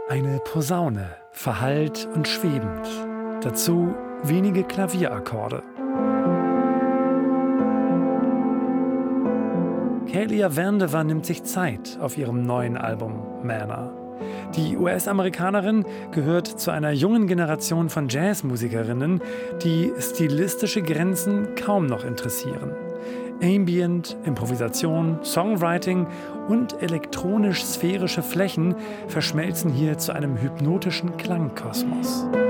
Eine Posaune, verhallt und schwebend. Dazu wenige Klavierakkorde. Kelia Vandever nimmt sich Zeit auf ihrem neuen Album Manna. Die US-Amerikanerin gehört zu einer jungen Generation von Jazzmusikerinnen, die stilistische Grenzen kaum noch interessieren. Ambient, Improvisation, Songwriting und elektronisch-sphärische Flächen verschmelzen hier zu einem hypnotischen Klangkosmos.